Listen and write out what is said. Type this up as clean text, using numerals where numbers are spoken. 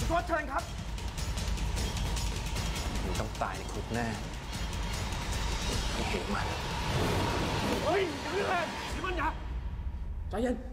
โทษเชิญครับมึงต้องตายในคุกแน่ไอ้เหมันเฮ้ยอย่าเพิ่งเลยมันอย่าใจเย็น